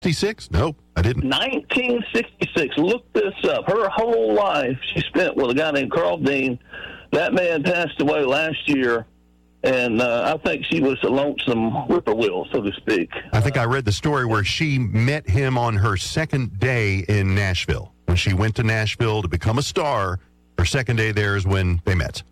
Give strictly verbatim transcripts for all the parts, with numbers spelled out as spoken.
sixty-six? Nope, I didn't. nineteen sixty-six. Look this up. Her whole life she spent with a guy named Carl Dean. That man passed away last year, and uh, I think she was a lonesome whippoorwill, so to speak. I think I read the story where she met him on her second day in Nashville. When she went to Nashville to become a star, her second day there is when they met.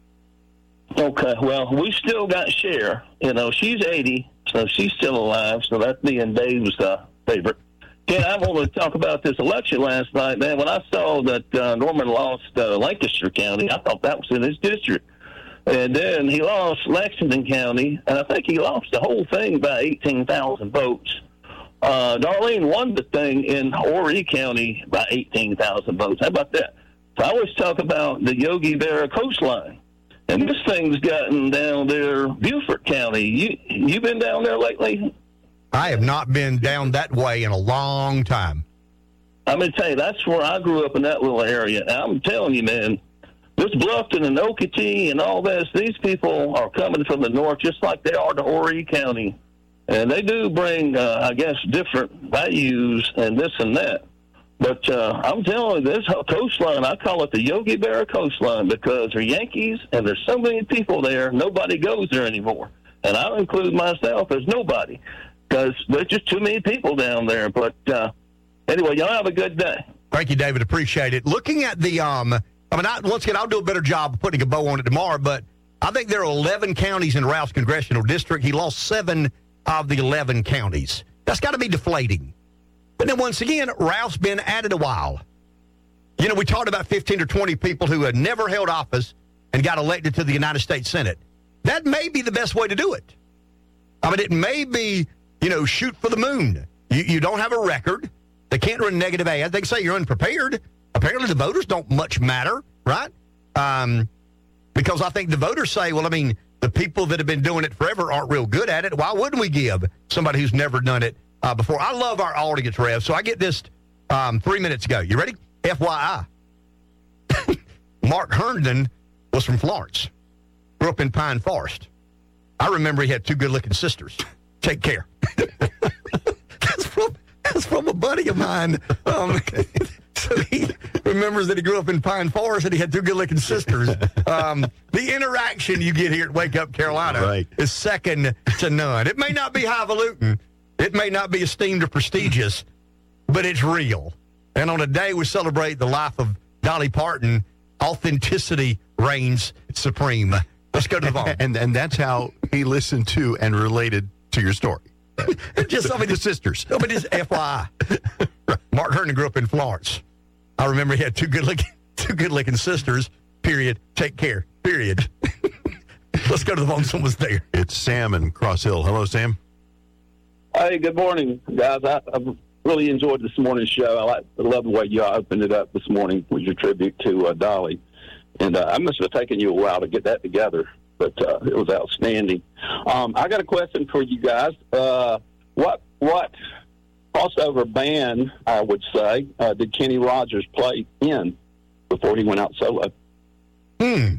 Okay, well, we still got Cher. You know, she's eighty, so she's still alive, so that's me and Dave's uh, favorite. Yeah, I want to talk about this election last night, man. When I saw that uh, Norman lost uh, Lancaster County, I thought that was in his district. And then he lost Lexington County, and I think he lost the whole thing by eighteen thousand votes. Uh, Darlene won the thing in Horry County by eighteen thousand votes. How about that? So I always talk about the Yogi Berra coastline. And this thing's gotten down there, Beaufort County. You you been down there lately? I have not been down that way in a long time. I'm going to tell you, that's where I grew up in that little area. And I'm telling you, man, this Bluffton and Okeechobee and all this, these people are coming from the north just like they are to Horry County. And they do bring, uh, I guess, different values and this and that. But uh, I'm telling you, this coastline, I call it the Yogi Berra coastline because they're Yankees and there's so many people there, nobody goes there anymore. And I'll include myself as nobody because there's just too many people down there. But uh, anyway, y'all have a good day. Thank you, David. Appreciate it. Looking at the, um, I mean, I, once again, I'll do a better job of putting a bow on it tomorrow, but I think there are eleven counties in Rouse Congressional District. He lost seven of the eleven counties. That's got to be deflating. But then once again, Ralph's been at it a while. You know, we talked about fifteen or twenty people who had never held office and got elected to the United States Senate. That may be the best way to do it. I mean, it may be, you know, shoot for the moon. You, you don't have a record. They can't run negative ads. They can say you're unprepared. Apparently the voters don't much matter, right? Um, because I think the voters say, well, I mean, the people that have been doing it forever aren't real good at it. Why wouldn't we give somebody who's never done it Uh, before? I love our audience, Rev, so I get this um, three minutes ago. You ready? F Y I. Mark Herndon was from Florence. Grew up in Pine Forest. I remember he had two good-looking sisters. Take care. that's, from, that's from a buddy of mine. Um, so he remembers that he grew up in Pine Forest and he had two good-looking sisters. Um, the interaction you get here at Wake Up Carolina right. is second to none. It may not be highfalutin. It may not be esteemed or prestigious, but it's real. And on a day we celebrate the life of Dolly Parton, authenticity reigns supreme. Let's go to the phone. And and that's how he listened to and related to your story. Just, I mean, the sisters. I mean, just F Y I. Mark Herndon grew up in Florence. I remember he had two good-looking, two good-looking sisters, period. Take care, period. Let's go to the phone. Someone's there. It's Sam in Cross Hill. Hello, Sam. Hey, good morning, guys. I, I really enjoyed this morning's show. I, like, I love the way you all opened it up this morning with your tribute to uh, Dolly. And uh, I must have taken you a while to get that together, but uh, it was outstanding. Um, I got a question for you guys. Uh, what what crossover band, I would say, uh, did Kenny Rogers play in before he went out solo? Hmm.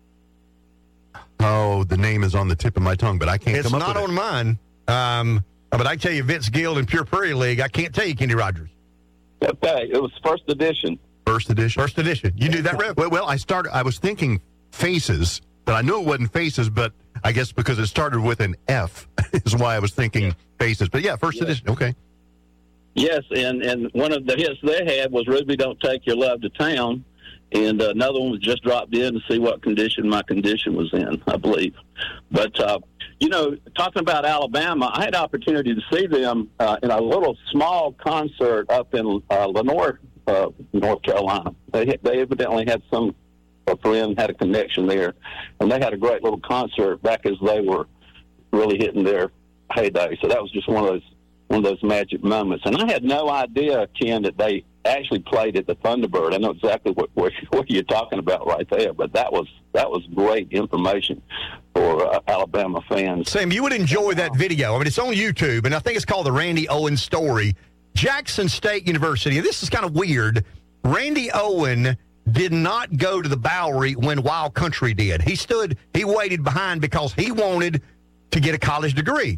Oh, the name is on the tip of my tongue, but I can't It's come up not with on it. mine. Um, but I can tell you Vince Gill and Pure Prairie League. I can't tell you Kenny Rogers. Okay, it was first edition. First edition. First edition. You knew that, Rev? Well, well, I started. I was thinking Faces, but I knew it wasn't Faces. But I guess because it started with an F is why I was thinking Faces. But yeah, first Yeah. edition. Okay. Yes, and, and one of the hits they had was Ruby Don't Take Your Love to Town, and uh, another one was just dropped in to see what condition my condition was in, I believe. But, uh, you know, talking about Alabama, I had the opportunity to see them uh, in a little small concert up in uh, Lenoir, uh, North Carolina. They, they evidently had some, a friend had a connection there, and they had a great little concert back as they were really hitting their heyday. So that was just one of those one of those magic moments. And I had no idea, Ken, that they actually played at the Thunderbird. I know exactly what, what, what you're talking about right there, but that was that was great information for uh, Alabama fans. Sam, you would enjoy that video. I mean, it's on YouTube, and I think it's called the Randy Owen Story. Jackson State University, and this is kind of weird. Randy Owen did not go to the Bowery when Wild Country did. He stood, he waited behind because he wanted to get a college degree.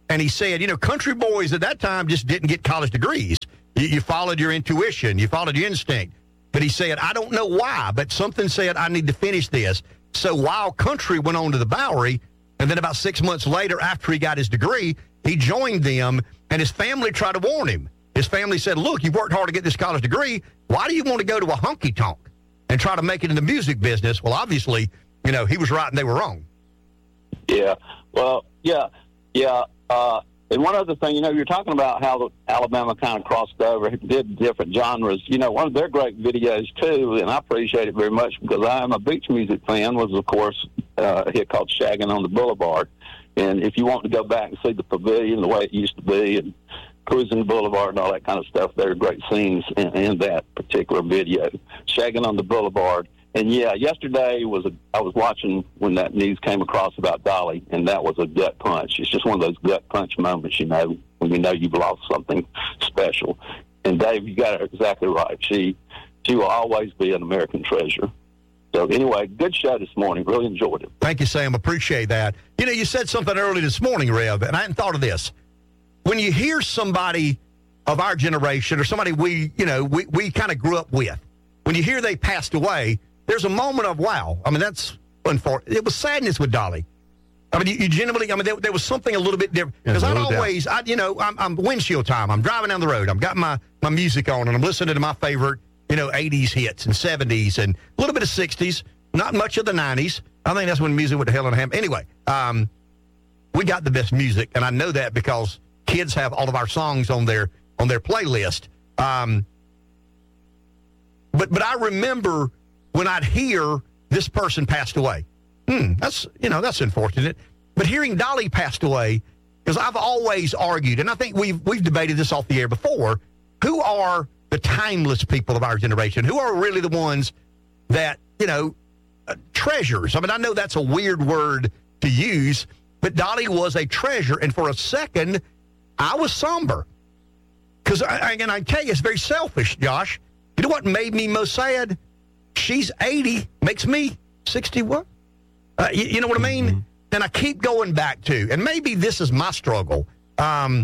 and he said, you know, country boys at that time just didn't get college degrees. You, you followed your intuition. You followed your instinct. But he said, I don't know why, but something said I need to finish this. So Wild Country went on to the Bowery, and then about six months later, after he got his degree, he joined them, and his family tried to warn him. His family said, look, you've worked hard to get this college degree. Why do you want to go to a honky-tonk and try to make it in the music business? Well, obviously, you know, he was right and they were wrong. Yeah. Well, yeah, yeah. Uh, and one other thing, you know, you're talking about how the Alabama kind of crossed over, did different genres. You know, one of their great videos, too, and I appreciate it very much because I am a beach music fan, was, of course, uh, a hit called Shaggin' on the Boulevard. And if you want to go back and see the pavilion, the way it used to be, and Cruising Boulevard and all that kind of stuff, there are great scenes in, in that particular video. Shaggin' on the Boulevard. And, yeah, yesterday was a, I was watching when that news came across about Dolly, and that was a gut punch. It's just one of those gut punch moments, you know, when you know you've lost something special. And, Dave, you got it exactly right. She, she will always be an American treasure. So, anyway, good show this morning. Really enjoyed it. Thank you, Sam. Appreciate that. You know, you said something early this morning, Rev, and I hadn't thought of this. When you hear somebody of our generation or somebody we, you know, we, we kind of grew up with, when you hear they passed away, there's a moment of, wow. I mean, that's unfortunate. It was sadness with Dolly. I mean, you, you genuinely, I mean, there, there was something a little bit different. Because Yeah, I'd no always, I, you know, I'm, I'm windshield time. I'm driving down the road. I've got my, my music on, and I'm listening to my favorite, you know, eighties hits and seventies and a little bit of sixties, not much of the nineties. I think that's when music went to hell in a ham. Anyway, um, we got the best music, and I know that because kids have all of our songs on their on their playlist. Um, but but I remember when I'd hear this person passed away. Hmm, that's you know that's unfortunate. But hearing Dolly passed away, because I've always argued, and I think we've we've debated this off the air before. Who are the timeless people of our generation? Who are really the ones that you know uh, treasures? I mean, I know that's a weird word to use, but Dolly was a treasure, and for a second, I was somber. Because, and I tell you, it's very selfish, Josh. You know what made me most sad? She's eighty, makes me sixty-one. Uh, you, you know what I mean? Mm-hmm. And I keep going back to, and maybe this is my struggle, um,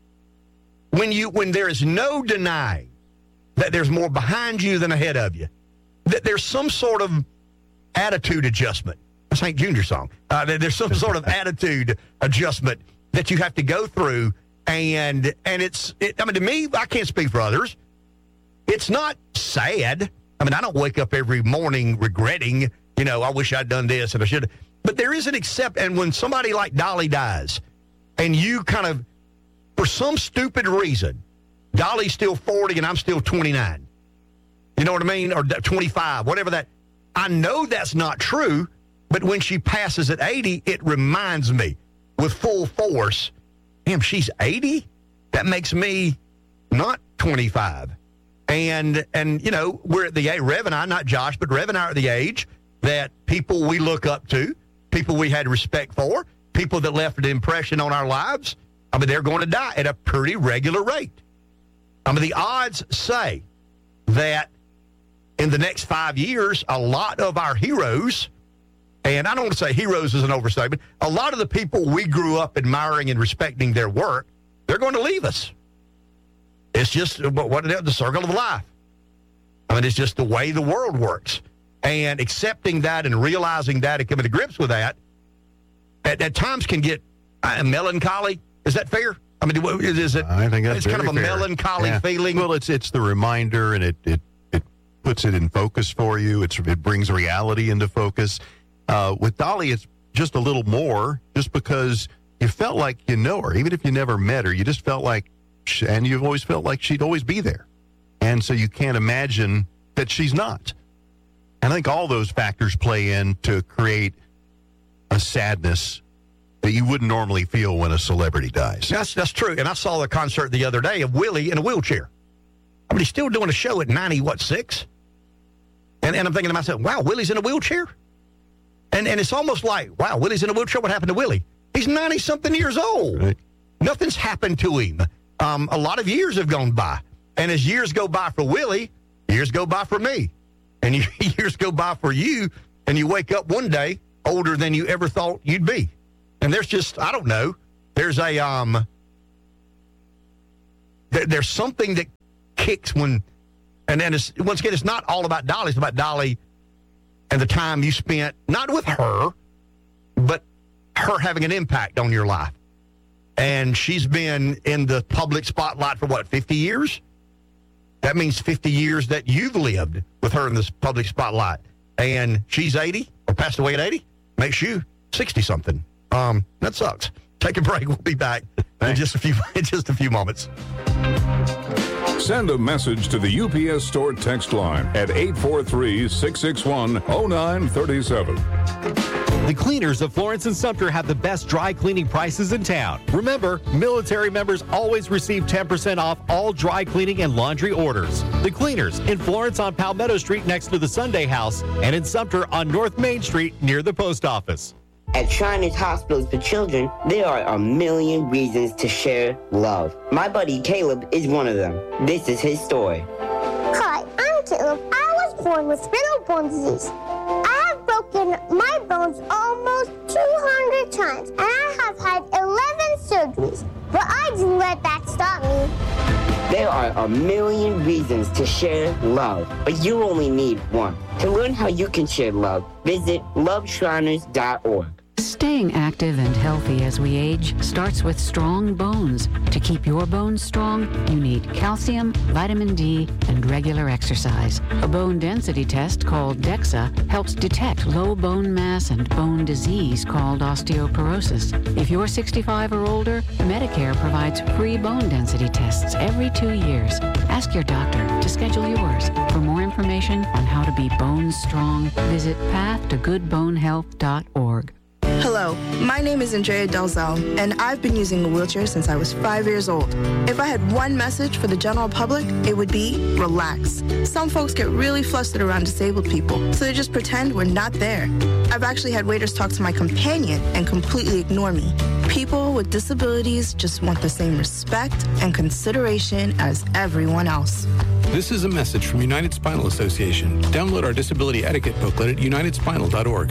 when you when there is no denying that there's more behind you than ahead of you, that there's some sort of attitude adjustment. That's Hank Junior's song. Uh, there's some sort of attitude adjustment that you have to go through. And and it's, it, I mean, to me, I can't speak for others. It's not sad. I mean, I don't wake up every morning regretting, you know, I wish I'd done this and I should have. But there is an accept. And when somebody like Dolly dies and you kind of, for some stupid reason, Dolly's still forty and I'm still twenty-nine. You know what I mean? Or twenty-five, whatever that. I know that's not true, but when she passes at eighty, it reminds me with full force, damn, she's eighty? That makes me not twenty-five. And, and you know, we're at the age, Rev and I, not Josh, but Rev and I are at the age that people we look up to, people we had respect for, people that left an impression on our lives, I mean, they're going to die at a pretty regular rate. I mean, the odds say that in the next five years, a lot of our heroes, and I don't want to say heroes is an overstatement, a lot of the people we grew up admiring and respecting their work, they're going to leave us. It's just what it is, the circle of life. I mean, it's just the way the world works. And accepting that and realizing that and coming to grips with that, at, at times can get uh, melancholy. Is that fair? I mean, is it? I think that's it's kind of a fair. melancholy yeah. feeling. Well, it's it's the reminder, and it it it puts it in focus for you. It's it brings reality into focus. Uh, with Dolly, it's just a little more, just because you felt like you know her, even if you never met her. You just felt like, she, and you've always felt like she'd always be there, and so you can't imagine that she's not. And I think all those factors play in to create a sadness that you wouldn't normally feel when a celebrity dies. That's that's true. And I saw the concert the other day of Willie in a wheelchair. I mean, he's still doing a show at ninety, what, six? And, and I'm thinking to myself, wow, Willie's in a wheelchair? And and it's almost like, wow, Willie's in a wheelchair? What happened to Willie? He's ninety-something years old. Right. Nothing's happened to him. Um, a lot of years have gone by. And as years go by for Willie, years go by for me. And years go by for you, and you wake up one day older than you ever thought you'd be. And there's just, I don't know, There's a um. There, there's something that kicks when, and then it's, once again, it's not all about Dolly. It's about Dolly and the time you spent not with her, but her having an impact on your life. And she's been in the public spotlight for what, fifty years? That means fifty years that you've lived with her in this public spotlight. And she's eighty or passed away at eighty. Makes you sixty something. Um, that sucks. Take a break. We'll be back in just a few in just a few moments. Send a message to the U P S Store text line at eight four three, six six one, zero nine three seven. The cleaners of Florence and Sumter have the best dry cleaning prices in town. Remember, military members always receive ten percent off all dry cleaning and laundry orders. The cleaners in Florence on Palmetto Street next to the Sunday House, and in Sumter on North Main Street near the post office. At Shriners Hospitals for Children, there are a million reasons to share love. My buddy Caleb is one of them. This is his story. Hi, I'm Caleb. I was born with spinal bone disease. I have broken my bones almost two hundred times, and I have had eleven surgeries. But I didn't let that stop me. There are a million reasons to share love, but you only need one. To learn how you can share love, visit love shriners dot org. Staying active and healthy as we age starts with strong bones. To keep your bones strong, you need calcium, vitamin D, and regular exercise. A bone density test called DEXA helps detect low bone mass and bone disease called osteoporosis. If you're sixty-five or older, Medicare provides free bone density tests every two years. Ask your doctor to schedule yours. For more information on how to be bone strong, visit path to good bone health dot org. Hello, my name is Andrea Delzell, and I've been using a wheelchair since I was five years old. If I had one message for the general public, it would be relax. Some folks get really flustered around disabled people, so they just pretend we're not there. I've actually had waiters talk to my companion and completely ignore me. People with disabilities just want the same respect and consideration as everyone else. This is a message from United Spinal Association. Download our disability etiquette booklet at united spinal dot org.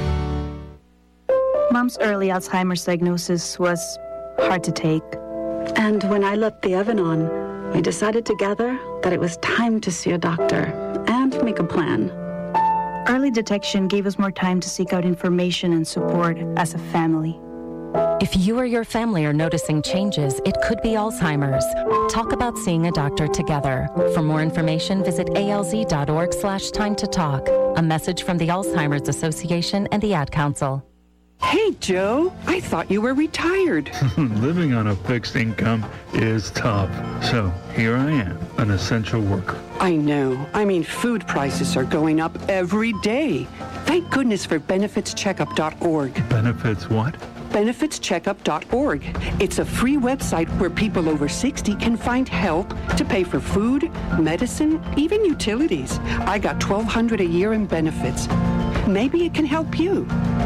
Mom's early Alzheimer's diagnosis was hard to take. And when I left the oven on, we decided together that it was time to see a doctor and make a plan. Early detection gave us more time to seek out information and support as a family. If you or your family are noticing changes, it could be Alzheimer's. Talk about seeing a doctor together. For more information, visit A L Z dot org slash time to talk. A message from the Alzheimer's Association and the Ad Council. Hey, Joe, I thought you were retired. Living on a fixed income is tough. So here I am, an essential worker. I know. I mean, food prices are going up every day. Thank goodness for benefits checkup dot org. Benefits what? benefits checkup dot org. It's a free website where people over sixty can find help to pay for food, medicine, even utilities. I got twelve hundred dollars a year in benefits. Maybe it can help you.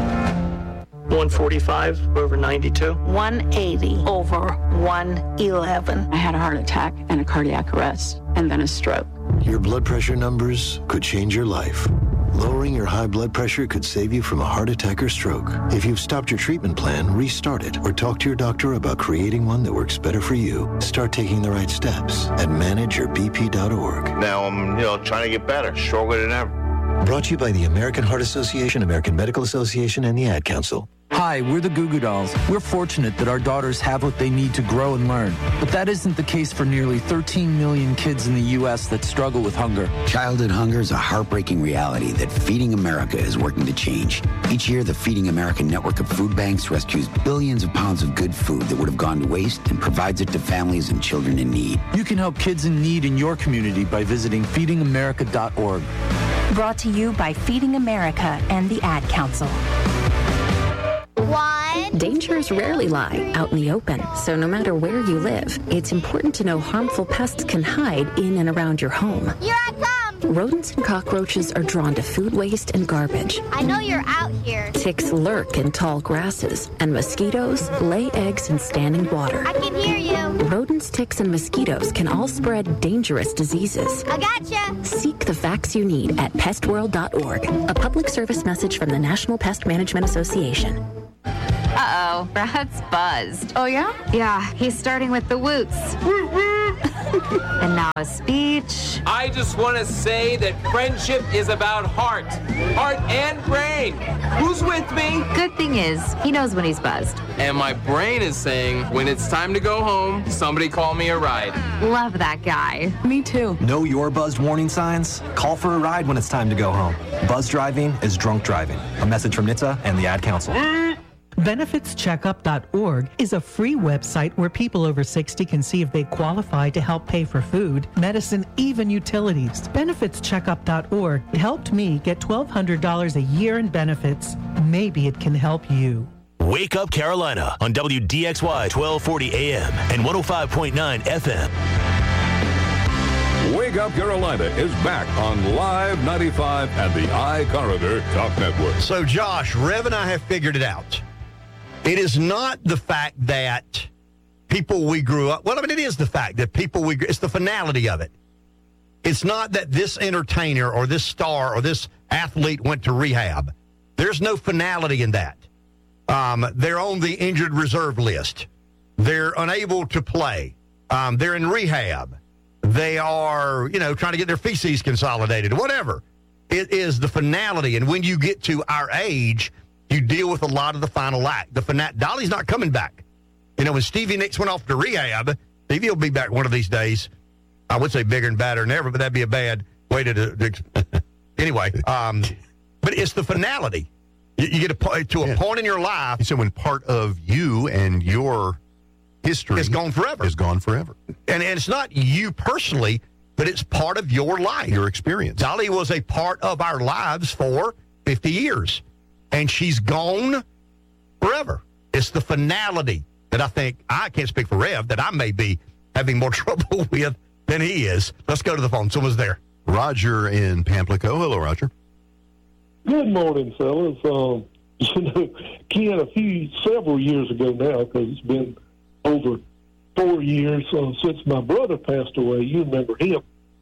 one forty-five over ninety-two. one eighty over one eleven. I had a heart attack and a cardiac arrest, and then a stroke. Your blood pressure numbers could change your life. Lowering your high blood pressure could save you from a heart attack or stroke. If you've stopped your treatment plan, restart it or talk to your doctor about creating one that works better for you. Start taking the right steps at manage your b p dot org. Now I'm, you know, trying to get better, stronger than ever. Brought to you by the American Heart Association, American Medical Association, and the Ad Council. Hi, we're the Goo Goo Dolls. We're fortunate that our daughters have what they need to grow and learn. But that isn't the case for nearly thirteen million kids in the U S that struggle with hunger. Childhood hunger is a heartbreaking reality that Feeding America is working to change. Each year, the Feeding America network of food banks rescues billions of pounds of good food that would have gone to waste and provides it to families and children in need. You can help kids in need in your community by visiting feeding america dot org. Brought to you by Feeding America and the Ad Council. One. Dangers rarely lie out in the open, so no matter where you live, it's important to know harmful pests can hide in and around your home. Here I come. Rodents and cockroaches are drawn to food waste and garbage. I know you're out here. Ticks lurk in tall grasses, and mosquitoes lay eggs in standing water. I can hear you. Rodents, ticks, and mosquitoes can all spread dangerous diseases. I gotcha. Seek the facts you need at pest world dot org, a public service message from the National Pest Management Association. Uh-oh, Brad's buzzed. Oh, yeah? Yeah, he's starting with the woots. And now a speech. I just want to say that friendship is about heart. Heart and brain. Who's with me? Good thing is, he knows when he's buzzed. And my brain is saying, when it's time to go home, somebody call me a ride. Love that guy. Me too. Know your buzzed warning signs? Call for a ride when it's time to go home. Buzz driving is drunk driving. A message from N H T S A and the Ad Council. benefits checkup dot org is a free website where people over sixty can see if they qualify to help pay for food, medicine, even utilities. benefits checkup dot org helped me get twelve hundred dollars a year in benefits. Maybe it can help you. Wake Up Carolina on W D X Y twelve forty A M and one oh five point nine F M. Wake Up Carolina is back on Live ninety-five and the iCorridor Talk Network. So, Josh, Rev and I have figured it out. It is not the fact that people we grew up, well, I mean, it is the fact that people we, it's the finality of it. It's not that this entertainer or this star or this athlete went to rehab. There's no finality in that. Um, they're on the injured reserve list. They're unable to play. Um, they're in rehab. They are, you know, trying to get their feces consolidated, whatever. It is the finality. And when you get to our age, you deal with a lot of the final act. The fina- Dolly's not coming back. You know, when Stevie Nicks went off to rehab, Stevie will be back one of these days. I would say bigger and badder than ever, but that'd be a bad way to... to anyway, um, but it's the finality. You, you get a, to a yeah. point in your life... So when part of you and your history... is gone forever. Is gone forever. And, and it's not you personally, but it's part of your life. Your experience. Dolly was a part of our lives for fifty years. And she's gone forever. It's the finality that I think, I can't speak for Rev, that I may be having more trouble with than he is. Let's go to the phone. Someone's there. Roger in Pamplico. Hello, Roger. Good morning, fellas. Um, you know, Ken, a few, several years ago now, because it's been over four years uh, since my brother passed away. You remember him.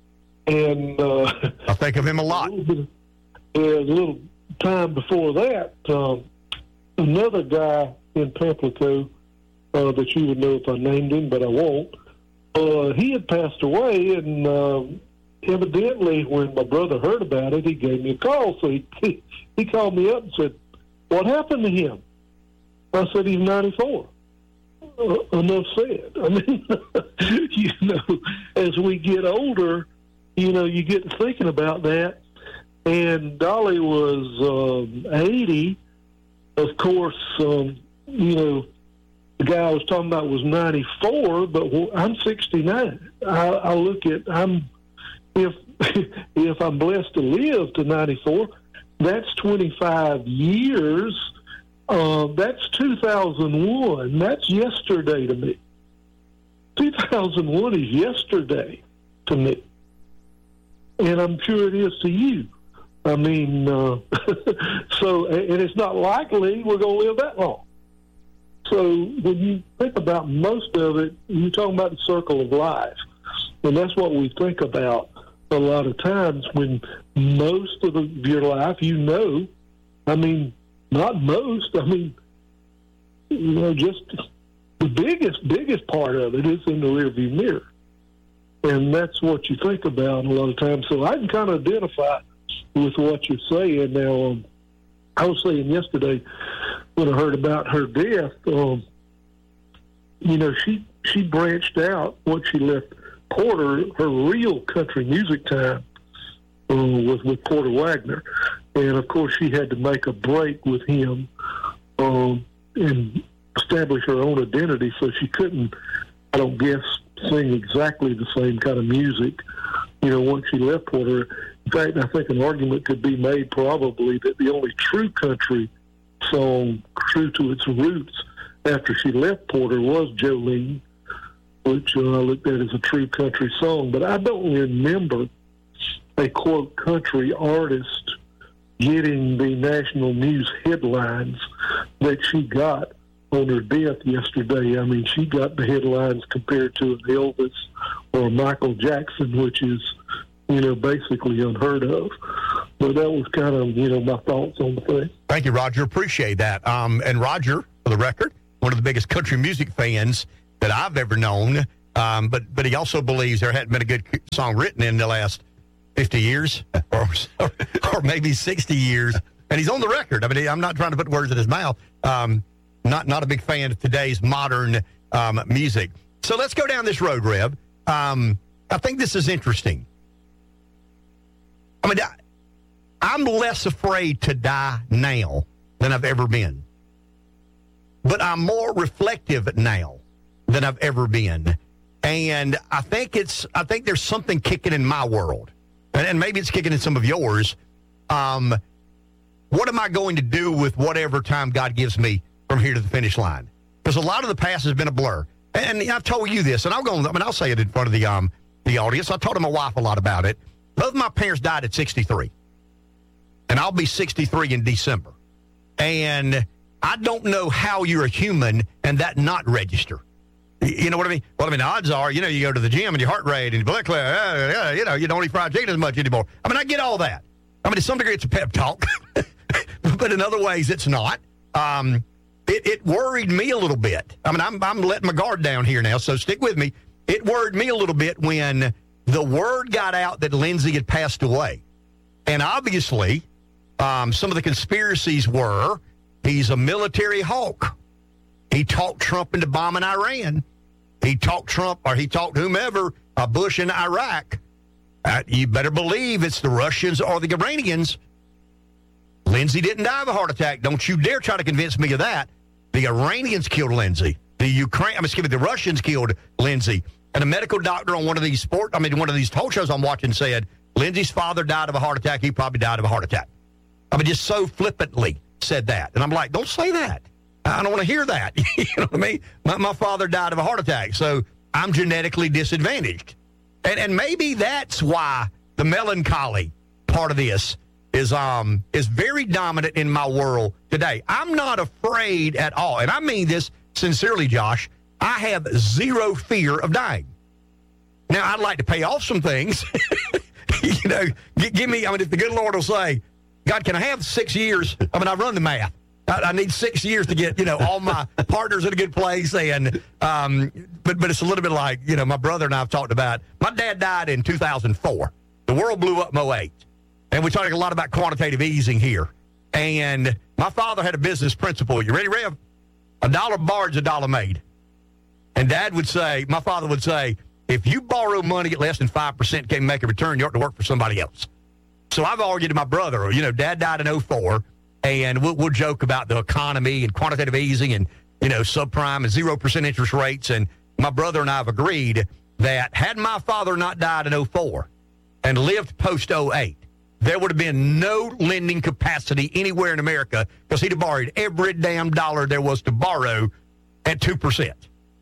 And uh, I think of him a lot. A little, bit, uh, a little time before that, um, another guy in Pamplico uh, that you would know if I named him, but I won't, uh, he had passed away, and uh, evidently when my brother heard about it, he gave me a call. So he, he, he called me up and said, what happened to him? I said, he's ninety-four. Uh, enough said. I mean, you know, as we get older, you know, you get to thinking about that. And Dolly was um, eighty. Of course, um, you know, the guy I was talking about was ninety-four, but I'm sixty-nine. I, I look at, I'm, if if I'm blessed to live to ninety-four, that's twenty-five years. Uh, that's two thousand one. That's yesterday to me. two thousand one is yesterday to me. And I'm sure it is to you. I mean, uh, so, and it's not likely we're going to live that long. So when you think about most of it, you're talking about the circle of life. And that's what we think about a lot of times when most of the, your life, you know, I mean, not most, I mean, you know, just the biggest, biggest part of it is in the rearview mirror. And that's what you think about a lot of times. So I can kind of identify with what you're saying. Now, um, I was saying yesterday when I heard about her death, um, you know, she, she branched out once she left Porter. Her real country music time uh, was with Porter Wagner. And, of course, she had to make a break with him um, and establish her own identity, so she couldn't, I don't guess, sing exactly the same kind of music, you know, once she left Porter. In fact, I think an argument could be made probably that the only true country song true to its roots after she left Porter was Jolene, which uh, I looked at as a true country song. But I don't remember a, quote, country artist getting the national news headlines that she got on her death yesterday. I mean, she got the headlines compared to an Elvis or Michael Jackson, which is, you know, basically unheard of. But that was kind of, you know, my thoughts on the thing. Thank you, Roger. Appreciate that. Um, and Roger, for the record, one of the biggest country music fans that I've ever known. Um, but but he also believes there hadn't been a good song written in the last fifty years or, or, or maybe sixty years. And he's on the record. I mean, I'm not trying to put words in his mouth. Um, not, not a big fan of today's modern um, music. So let's go down this road, Rev. Um, I think this is interesting. I mean, I, I'm less afraid to die now than I've ever been. But I'm more reflective now than I've ever been. And I think it's, I think there's something kicking in my world. And, and maybe it's kicking in some of yours. Um, what am I going to do with whatever time God gives me from here to the finish line? Because a lot of the past has been a blur. And, and I've told you this, and I'll go, I mean, I'll say it in front of the, um, the audience. I told my wife a lot about it. Both of my parents died at sixty-three. And I'll be sixty-three in December. And I don't know how you're a human and that not register. You know what I mean? Well, I mean, the odds are, you know, you go to the gym and your heart rate and your blood pressure, uh, uh, you know, you don't eat fried chicken as much anymore. I mean, I get all that. I mean, to some degree, it's a pep talk. But in other ways, it's not. Um, it, it worried me a little bit. I mean, I'm, I'm letting my guard down here now, so stick with me. It worried me a little bit when the word got out that Lindsey had passed away. And obviously, um, some of the conspiracies were he's a military hawk. He talked Trump into bombing Iran. He talked Trump, or he talked whomever, uh, Bush in Iraq. Uh, you better believe it's the Russians or the Iranians. Lindsey didn't die of a heart attack. Don't you dare try to convince me of that. The Iranians killed Lindsey. The Ukraine, I'm excuse me, the Russians killed Lindsey. And a medical doctor on one of these sport, I mean, one of these talk shows I'm watching said, Lindsey's father died of a heart attack. He probably died of a heart attack. I mean, just so flippantly said that. And I'm like, don't say that. I don't want to hear that. You know what I mean? My, my father died of a heart attack, so I'm genetically disadvantaged. And and maybe that's why the melancholy part of this is um is very dominant in my world today. I'm not afraid at all. And I mean this sincerely, Josh. I have zero fear of dying. Now, I'd like to pay off some things. you know, g- give me, I mean, if the good Lord will say, God, can I have six years? I mean, I run the math. I, I need six years to get, you know, all my partners in a good place. And, um, but, but it's a little bit like, you know, my brother and I have talked about, my dad died in two thousand four. The world blew up in oh eight. And we're talking a lot about quantitative easing here. And my father had a business principle. You ready, Rev? A dollar borrowed's a dollar made. And Dad would say, my father would say, if you borrow money at less than five percent, can't make a return, you ought to work for somebody else. So I've argued to my brother, you know, Dad died in oh four, and we'll, we'll joke about the economy and quantitative easing and, you know, subprime and zero percent interest rates. And my brother and I have agreed that had my father not died in oh four and lived post oh eight, there would have been no lending capacity anywhere in America because he'd have borrowed every damn dollar there was to borrow at two percent.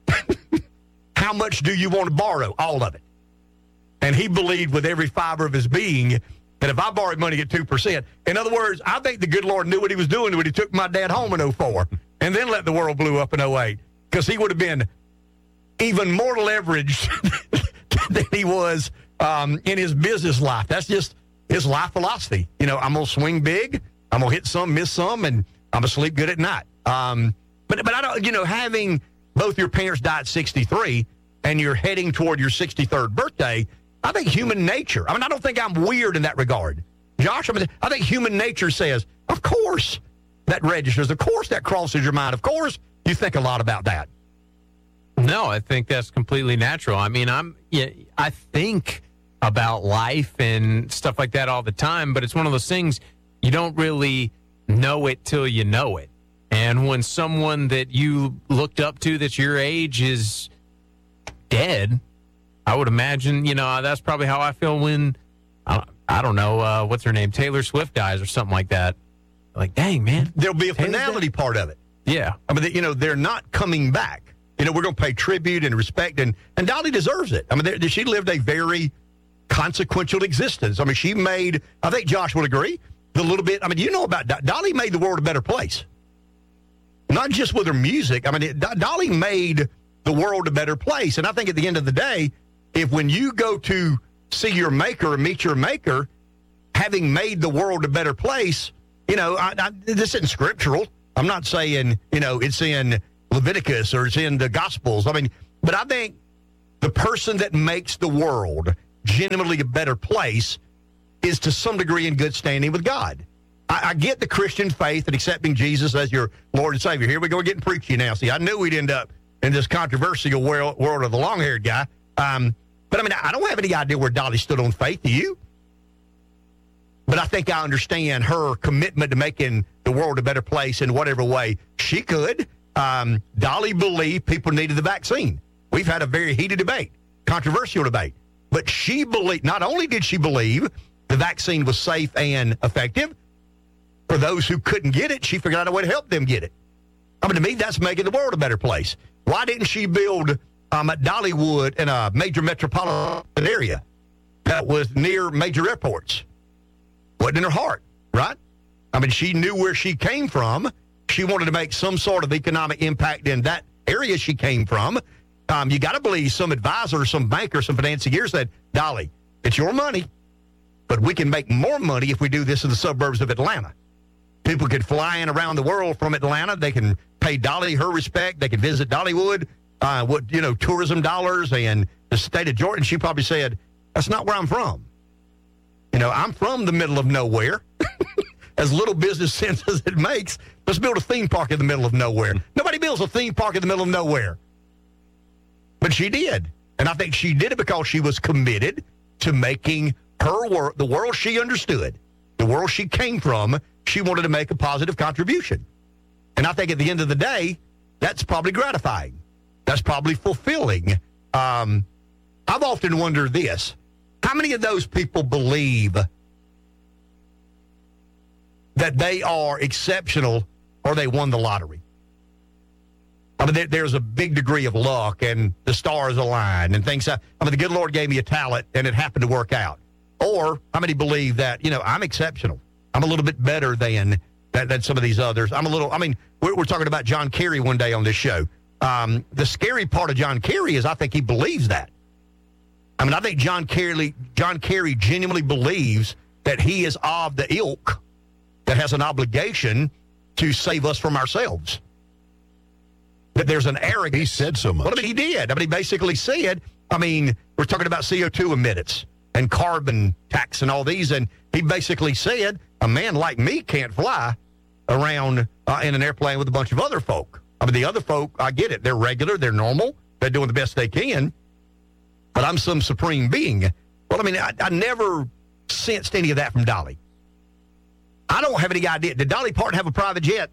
How much do you want to borrow? All of it. And he believed with every fiber of his being that if I borrowed money at two percent, in other words, I think the good Lord knew what he was doing when he took my dad home in oh four and then let the world blow up in oh eight, because he would have been even more leveraged than he was um, in his business life. That's just his life philosophy. You know, I'm going to swing big, I'm going to hit some, miss some, and I'm going to sleep good at night. Um, but, but I don't, you know, having both your parents died at sixty-three and you're heading toward your sixty-third birthday, I think human nature, I mean, I don't think I'm weird in that regard. Josh, I mean, I think human nature says, of course that registers. Of course that crosses your mind. Of course you think a lot about that. No, I think that's completely natural. I mean, I'm, yeah, I think about life and stuff like that all the time, but it's one of those things you don't really know it till you know it. And when someone that you looked up to that's your age is dead, I would imagine, you know, that's probably how I feel when, I, I don't know, uh, what's her name, Taylor Swift dies or something like that. Like, dang, man. There'll be a Taylor's finality dead? part of it. Yeah. I mean, you know, they're not coming back. You know, we're going to pay tribute and respect, and, and Dolly deserves it. I mean, she lived a very consequential existence. I mean, she made, I think Josh would agree, the little bit, I mean, you know about, Dolly made the world a better place. Not just with her music. I mean, it, Dolly made the world a better place. And I think at the end of the day, if when you go to see your maker or meet your maker, having made the world a better place, you know, I, I, this isn't scriptural, I'm not saying, you know, it's in Leviticus or it's in the Gospels. I mean, but I think the person that makes the world genuinely a better place is to some degree in good standing with God. I, I get the Christian faith and accepting Jesus as your Lord and Savior. Here we go getting preachy now. See, I knew we'd end up in this controversial world, world of the long-haired guy. Um, but, I mean, I don't have any idea where Dolly stood on faith. Do you? But I think I understand her commitment to making the world a better place in whatever way she could. Um, Dolly believed people needed the vaccine. We've had a very heated debate, controversial debate. But she believed, not only did she believe the vaccine was safe and effective, for those who couldn't get it, she figured out a way to help them get it. I mean, to me, that's making the world a better place. Why didn't she build um, at Dollywood in a major metropolitan area that was near major airports? Wasn't in her heart, right? I mean, she knew where she came from. She wanted to make some sort of economic impact in that area she came from. Um, you got to believe some advisor, some banker, some financier said, Dolly, it's your money, but we can make more money if we do this in the suburbs of Atlanta. People could fly in around the world from Atlanta. They can pay Dolly her respect. They can visit Dollywood, uh, what, you know, tourism dollars and the state of Georgia. And she probably said, that's not where I'm from. You know, I'm from the middle of nowhere. As little business sense as it makes, let's build a theme park in the middle of nowhere. Nobody builds a theme park in the middle of nowhere. But she did. And I think she did it because she was committed to making her world, the world she understood, the world she came from, she wanted to make a positive contribution. And I think at the end of the day, that's probably gratifying. That's probably fulfilling. Um, I've often wondered this. How many of those people believe that they are exceptional or they won the lottery? I mean, there, there's a big degree of luck and the stars aligned and things. I mean, the good Lord gave me a talent and it happened to work out. Or how many believe that, you know, I'm exceptional. I'm a little bit better than, than, than some of these others. I'm a little, I mean, we're, we're talking about John Kerry one day on this show. Um, the scary part of John Kerry is I think he believes that. I mean, I think John Kerry, John Kerry genuinely believes that he is of the ilk that has an obligation to save us from ourselves. That there's an arrogance. He said so much. Well, I mean, he did. I mean, he basically said, I mean, we're talking about C O two emittance and carbon tax and all these, and he basically said, a man like me can't fly around uh, in an airplane with a bunch of other folk. I mean, the other folk, I get it. They're regular. They're normal. They're doing the best they can. But I'm some supreme being. Well, I mean, I, I never sensed any of that from Dolly. I don't have any idea. Did Dolly Parton have a private jet?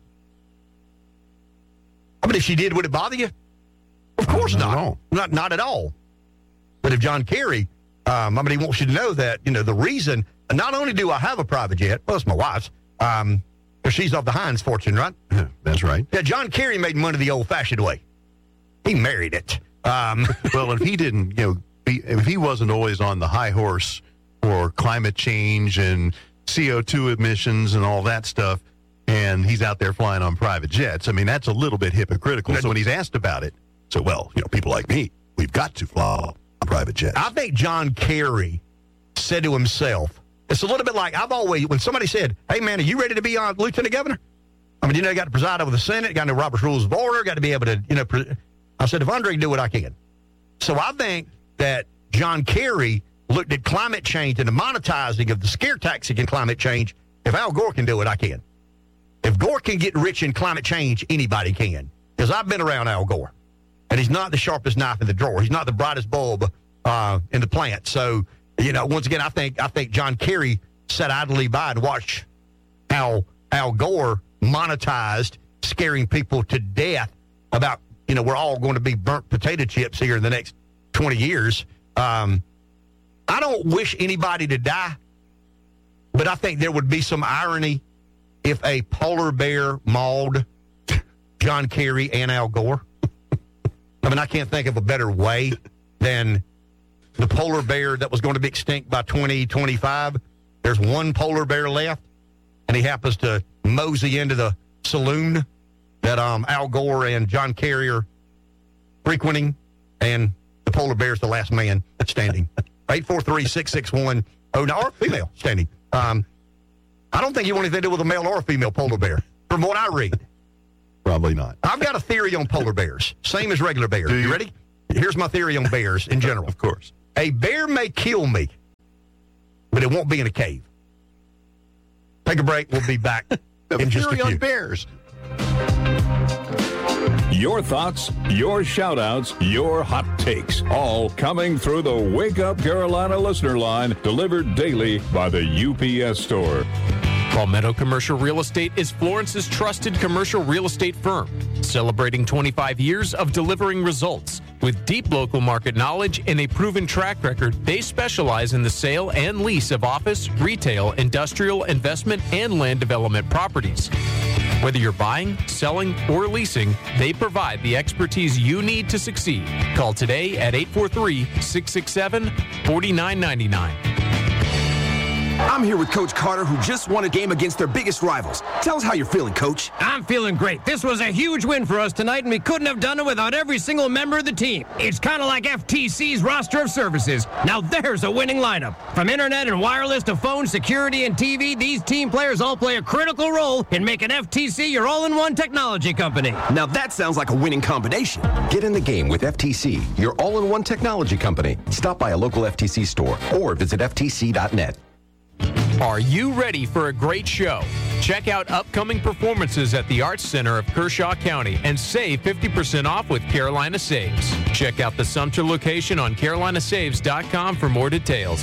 I mean, if she did, would it bother you? Of course not. Not, not. not, not at all. But if John Kerry, um, I mean, he wants you to know that, you know, the reason, not only do I have a private jet, well, it's my wife's, um, because she's of the Heinz fortune, right? That's right. Yeah, John Kerry made money the old-fashioned way. He married it. Um, well, if he didn't, you know, be, if he wasn't always on the high horse for climate change and C O two emissions and all that stuff, and he's out there flying on private jets, I mean, that's a little bit hypocritical. So when he's asked about it, so, well, you know, people like me, we've got to fly on private jets. I think John Kerry said to himself, it's a little bit like I've always, when somebody said, hey, man, are you ready to be on lieutenant governor? I mean, you know, you got to preside over the Senate, got to know Robert's Rules of Order, got to be able to, you know, pre- I said, if Andre can do it, I can. So I think that John Kerry looked at climate change and the monetizing of the scare tactic in climate change. If Al Gore can do it, I can. If Gore can get rich in climate change, anybody can. Because I've been around Al Gore. And he's not the sharpest knife in the drawer. He's not the brightest bulb uh, in the plant. So, you know, once again, I think I think John Kerry sat idly by and watched how Al Gore monetized scaring people to death about, you know, we're all going to be burnt potato chips here in the next twenty years. Um, I don't wish anybody to die, but I think there would be some irony if a polar bear mauled John Kerry and Al Gore. I mean, I can't think of a better way than the polar bear that was going to be extinct by twenty twenty-five. There's one polar bear left, and he happens to mosey into the saloon that um, Al Gore and John Kerry are frequenting, and the polar bear's the last man that's standing. eight four three, six six one, oh, no, or female standing. Um, I don't think you want anything to do with a male or a female polar bear, from what I read. Probably not. I've got a theory on polar bears, same as regular bears. You? you ready? Here's my theory on bears in general. Of course. A bear may kill me, but it won't be in a cave. Take a break. We'll be back in just a Theory few. on bears. Your thoughts, your shout-outs, your hot takes, all coming through the Wake Up Carolina listener line, delivered daily by the U P S Store. Palmetto Commercial Real Estate is Florence's trusted commercial real estate firm, celebrating twenty-five years of delivering results. With deep local market knowledge and a proven track record, they specialize in the sale and lease of office, retail, industrial, investment, and land development properties. Whether you're buying, selling, or leasing, they provide the expertise you need to succeed. Call today at eight four three, six six seven, four nine nine nine. I'm here with Coach Carter, who just won a game against their biggest rivals. Tell us how you're feeling, Coach. I'm feeling great. This was a huge win for us tonight, and we couldn't have done it without every single member of the team. It's kind of like F T C's roster of services. Now there's a winning lineup. From internet and wireless to phone, security, and T V, these team players all play a critical role in making F T C your all-in-one technology company. Now that sounds like a winning combination. Get in the game with F T C, your all-in-one technology company. Stop by a local F T C store or visit F T C dot net. Are you ready for a great show? Check out upcoming performances at the Arts Center of Kershaw County and save fifty percent off with Carolina Saves. Check out the Sumter location on carolina saves dot com for more details.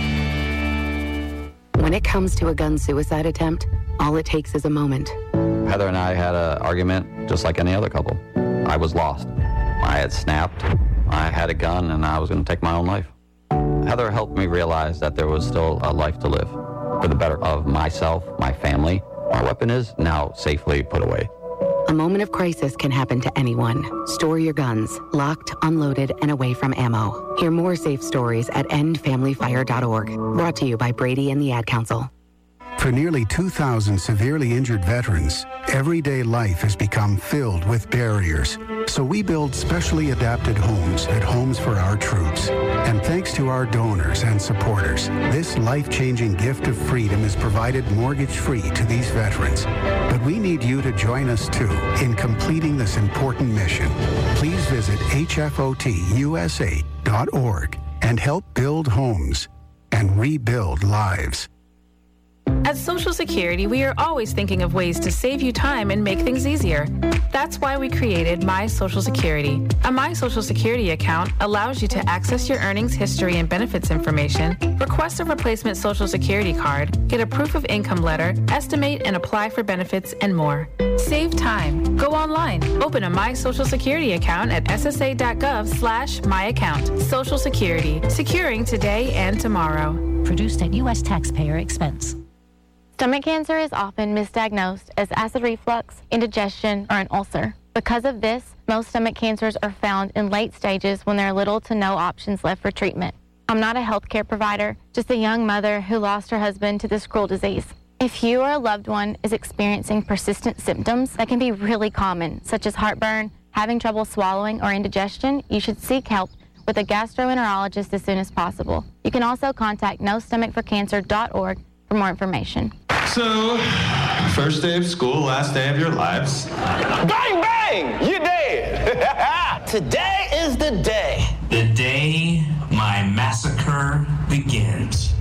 When it comes to a gun suicide attempt, all it takes is a moment. Heather and I had an argument just like any other couple. I was lost. I had snapped. I had a gun, and I was going to take my own life. Heather helped me realize that there was still a life to live for the better of myself, my family. My weapon is now safely put away. A moment of crisis can happen to anyone. Store your guns, locked, unloaded, and away from ammo. Hear more safe stories at end family fire dot org. Brought to you by Brady and the Ad Council. For nearly two thousand severely injured veterans, everyday life has become filled with barriers. So we build specially adapted homes at Homes for Our Troops. And thanks to our donors and supporters, this life-changing gift of freedom is provided mortgage-free to these veterans. But we need you to join us, too, in completing this important mission. Please visit H F O T U S A dot org and help build homes and rebuild lives. At Social Security, we are always thinking of ways to save you time and make things easier. That's why we created My Social Security. A My Social Security account allows you to access your earnings history and benefits information, request a replacement Social Security card, get a proof of income letter, estimate and apply for benefits, and more. Save time. Go online. Open a My Social Security account at S S A dot gov slash my account. Social Security. Securing today and tomorrow. Produced at U S taxpayer expense. Stomach cancer is often misdiagnosed as acid reflux, indigestion, or an ulcer. Because of this, most stomach cancers are found in late stages when there are little to no options left for treatment. I'm not a healthcare provider, just a young mother who lost her husband to this cruel disease. If you or a loved one is experiencing persistent symptoms that can be really common, such as heartburn, having trouble swallowing, or indigestion, you should seek help with a gastroenterologist as soon as possible. You can also contact no stomach for cancer dot org for more information. So, first day of school, last day of your lives. Bang, bang! You're dead! Today is the day. The day my massacre begins.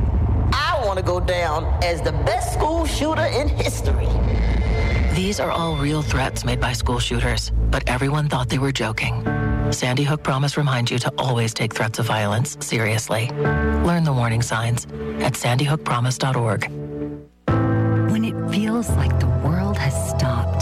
I want to go down as the best school shooter in history. These are all real threats made by school shooters, but everyone thought they were joking. Sandy Hook Promise reminds you to always take threats of violence seriously. Learn the warning signs at sandy hook promise dot org. When it feels like the world has stopped,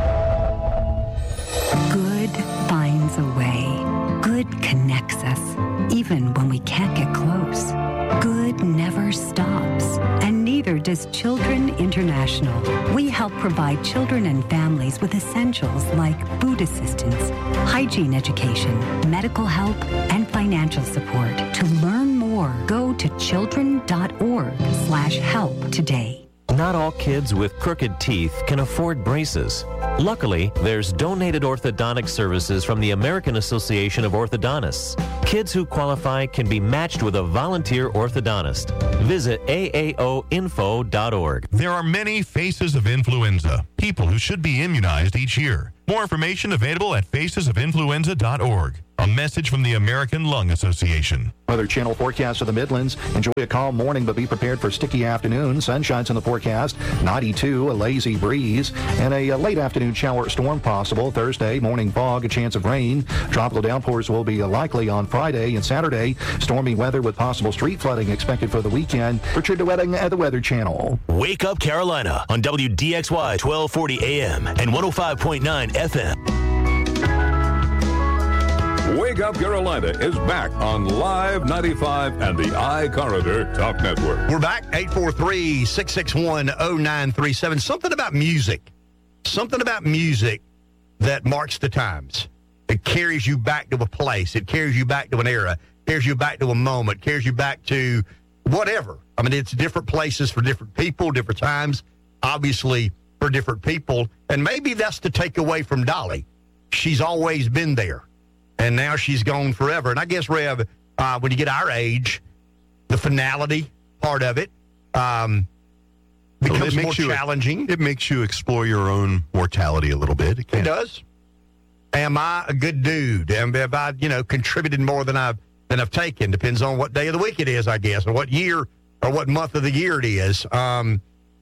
good finds a way. Good connects us, even when we can't get close. Good never stops, and neither does Children International. We help provide children and families with essentials like food assistance, hygiene education, medical help, and financial support. To learn more, go to children dot org slash help today. Not all kids with crooked teeth can afford braces. Luckily, there's donated orthodontic services from the American Association of Orthodontists. Kids who qualify can be matched with a volunteer orthodontist. Visit A A O info dot org. There are many faces of influenza, people who should be immunized each year. More information available at faces of influenza dot org. A message from the American Lung Association. Weather Channel forecast of the Midlands. Enjoy a calm morning, but be prepared for sticky afternoon. Sunshine's in the forecast. ninety-two, a lazy breeze, and a, a late afternoon shower or storm possible. Thursday, morning fog, a chance of rain. Tropical downpours will be likely on Friday and Saturday. Stormy weather with possible street flooding expected for the weekend. Richard DeWetting at the Weather Channel. Wake Up Carolina on W D X Y twelve forty A M and one oh five point nine F M. Wake Up Carolina is back on Live ninety-five and the iCorridor Talk Network. We're back, eight four three, six six one, oh nine three seven. Something about music. Something about music that marks the times. It carries you back to a place. It carries you back to an era. Carries you back to a moment. Carries you back to whatever. I mean, it's different places for different people, different times, obviously for different people. And maybe that's the takeaway from Dolly. She's always been there. And now she's gone forever. And I guess, Rev, uh, when you get our age, the finality part of it um, becomes it more you, challenging. It makes you explore your own mortality a little bit. It, it does. Am I a good dude? Am, have I, you know, contributed more than I've than I've taken? Depends on what day of the week it is, I guess, or what year or what month of the year it is. Um,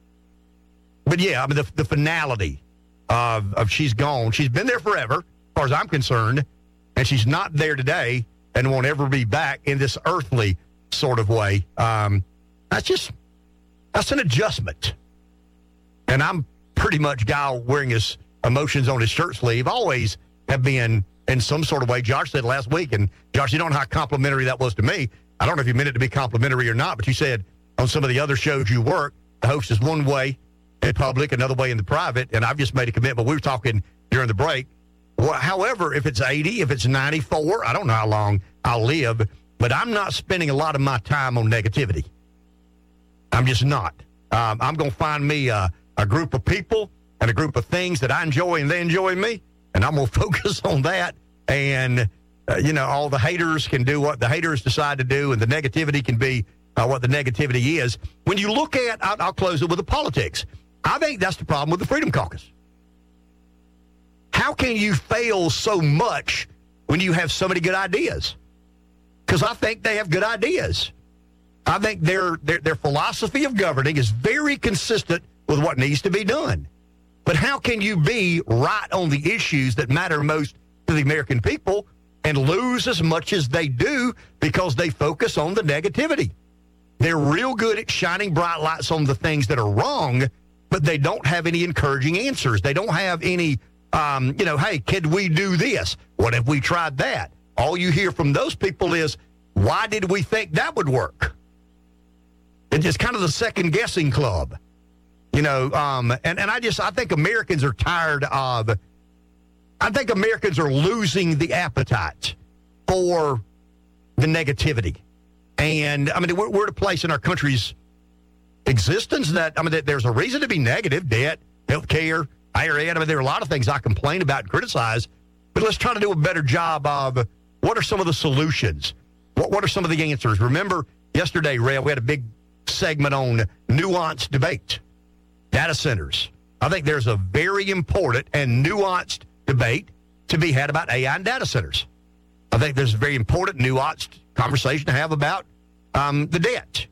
but yeah, I mean, the, the finality of of she's gone. She's been there forever, as far as I'm concerned. And she's not there today and won't ever be back in this earthly sort of way. Um, that's just, that's an adjustment. And I'm pretty much guy wearing his emotions on his shirt sleeve. Always have been in some sort of way. Josh said last week, and Josh, you don't know how complimentary that was to me. I don't know if you meant it to be complimentary or not, but you said on some of the other shows you work, the host is one way in public, another way in the private. And I've just made a commitment. We were talking during the break. Well, however, if it's eighty, if it's ninety-four, I don't know how long I'll live, but I'm not spending a lot of my time on negativity. I'm just not. Um, I'm going to find me a, a group of people and a group of things that I enjoy and they enjoy me, and I'm going to focus on that. And, uh, you know, all the haters can do what the haters decide to do, and the negativity can be uh, what the negativity is. When you look at, I'll, I'll close it with the politics. I think that's the problem with the Freedom Caucus. How can you fail so much when you have so many good ideas? Because I think they have good ideas. I think their, their their philosophy of governing is very consistent with what needs to be done. But how can you be right on the issues that matter most to the American people and lose as much as they do because they focus on the negativity? They're real good at shining bright lights on the things that are wrong, but they don't have any encouraging answers. They don't have any... Um, you know, hey, could we do this? What if we tried that? All you hear from those people is, why did we think that would work? It's just kind of the second-guessing club. You know, um, and, and I just, I think Americans are tired of, I think Americans are losing the appetite for the negativity. And, I mean, we're, we're at a place in our country's existence that, I mean, there's a reason to be negative. Debt, health care, I R A. I mean, there are a lot of things I complain about and criticize, but let's try to do a better job of what are some of the solutions? What what are some of the answers? Remember yesterday, Ray, we had a big segment on nuanced debate, data centers. I think there's a very important and nuanced debate to be had about A I and data centers. I think there's a very important, nuanced conversation to have about um, the debt.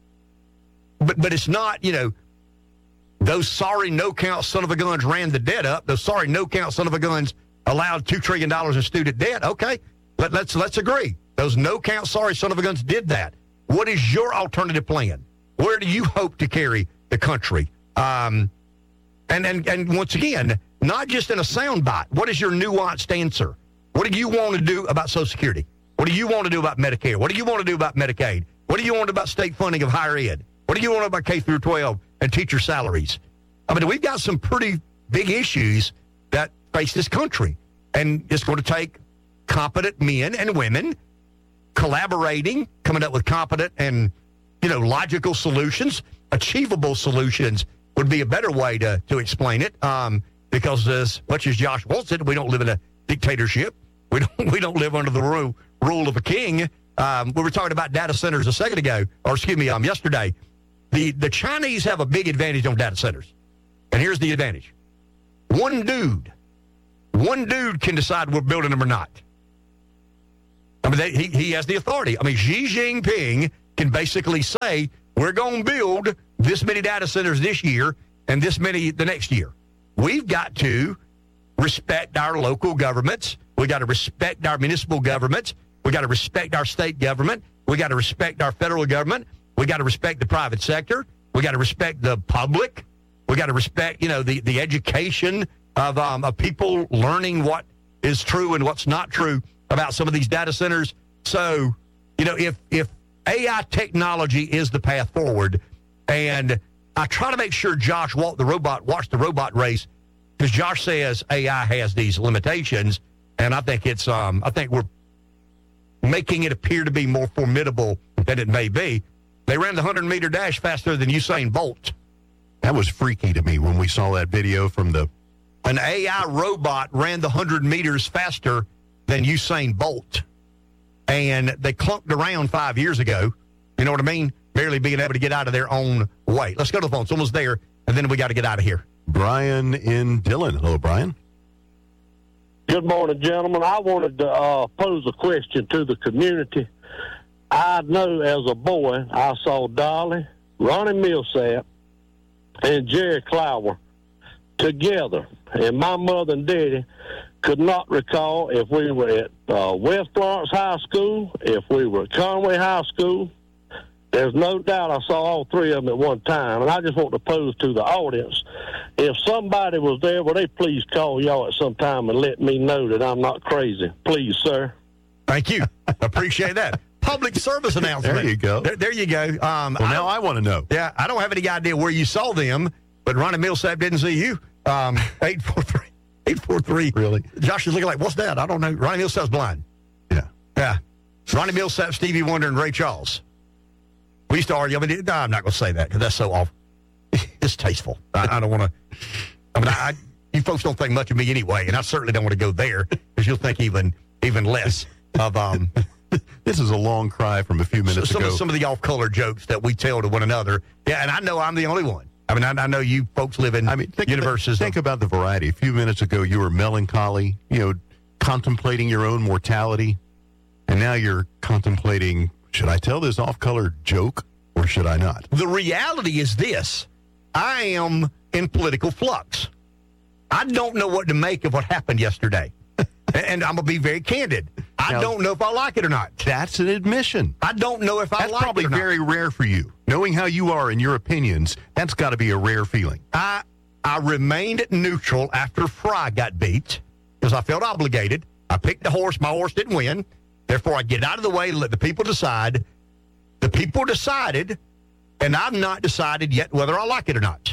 But but it's not, you know, those sorry no-count son-of-a-guns ran the debt up. Those sorry no-count son-of-a-guns allowed two trillion dollars in student debt. Okay, Let, let's let's agree. Those no-count sorry son-of-a-guns did that. What is your alternative plan? Where do you hope to carry the country? Um, and, and, and once again, not just in a soundbite. What is your nuanced answer? What do you want to do about Social Security? What do you want to do about Medicare? What do you want to do about Medicaid? What do you want to do about state funding of higher ed? What do you want to do about K through twelve and teacher salaries? I mean, we've got some pretty big issues that face this country. And it's going to take competent men and women collaborating, coming up with competent and, you know, logical solutions. achievable solutions would be a better way to, to explain it. Um, because as much as Josh wants it, we don't live in a dictatorship. We don't we don't live under the rule, rule of a king. Um, we were talking about data centers a second ago, or excuse me, um, yesterday. The, the Chinese have a big advantage on data centers. And here's the advantage. One dude, one dude can decide we're building them or not. I mean, they, he, he has the authority. I mean, Xi Jinping can basically say, we're going to build this many data centers this year and this many the next year. We've got to respect our local governments. We got to respect our municipal governments. We got to respect our state government. We got to respect our federal government. We got to respect the private sector. We got to respect the public. We got to respect, you know, the, the education of, um, of people learning what is true and what's not true about some of these data centers. So, you know, if if A I technology is the path forward, and I try to make sure Josh walked the robot, watched the robot race, because Josh says A I has these limitations, and I think it's um I think we're making it appear to be more formidable than it may be. They ran the hundred-meter dash faster than Usain Bolt. That was freaky to me when we saw that video from the... An A I robot ran the one hundred meters faster than Usain Bolt. And they clunked around five years ago. You know what I mean? Barely being able to get out of their own way. Let's go to the phone. Someone's there, and then we got to get out of here. Brian in Dillon. Hello, Brian. Good morning, gentlemen. I wanted to uh, pose a question to the community. I know as a boy, I saw Dolly, Ronnie Millsap, and Jerry Clower together. And my mother and daddy could not recall if we were at uh, West Florence High School, if we were at Conway High School. There's no doubt I saw all three of them at one time. And I just want to pose to the audience, if somebody was there, will they please call y'all at some time and let me know that I'm not crazy? Please, sir. Thank you. Appreciate that. Public service announcement. There you go. There, there you go. Um, well, now I, I want to know. Yeah, I don't have any idea where you saw them, but Ronnie Millsap didn't see you. Um, eight four three. eight four three. Really? Josh is looking like, what's that? I don't know. Ronnie Millsap's blind. Yeah. Yeah. Ronnie Millsap, Stevie Wonder, and Ray Charles. We used to argue. I mean, no, I'm not going to say that because that's so awful. It's tasteful. I, I don't want to. I mean, I, I, you folks don't think much of me anyway, and I certainly don't want to go there because you'll think even even less of. Um, this is a long cry from a few minutes some ago. Of, some of the off-color jokes that we tell to one another. Yeah, and I know I'm the only one. I mean, I, I know you folks live in I mean, think universes. About, think of, about the variety. A few minutes ago, you were melancholy, you know, contemplating your own mortality, and now you're contemplating, should I tell this off-color joke or should I not? The reality is this. I am in political flux. I don't know what to make of what happened yesterday. And I'm going to be very candid. I now, don't know if I like it or not. That's an admission. I don't know if I that's like it or not. That's probably very rare for you. Knowing how you are and your opinions, that's got to be a rare feeling. I I remained neutral after Fry got beat because I felt obligated. I picked the horse. My horse didn't win. Therefore, I get out of the way and let the people decide. The people decided, and I've not decided yet whether I like it or not.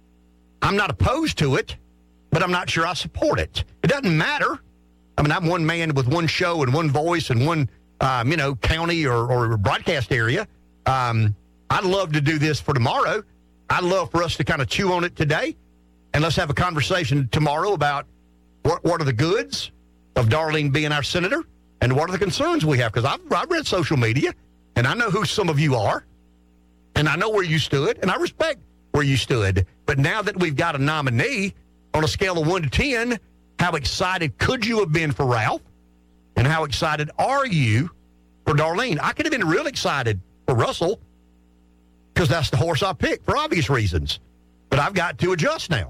I'm not opposed to it, but I'm not sure I support it. It doesn't matter. I mean, I'm one man with one show and one voice and one, um, you know, county or, or broadcast area. Um, I'd love to do this for tomorrow. I'd love for us to kind of chew on it today, and let's have a conversation tomorrow about what, what are the goods of Darlene being our senator and what are the concerns we have. Because I've, I've read social media, and I know who some of you are, and I know where you stood, and I respect where you stood. But now that we've got a nominee on a scale of one to ten, how excited could you have been for Ralph? And how excited are you for Darlene? I could have been real excited for Russell because that's the horse I picked for obvious reasons. But I've got to adjust now.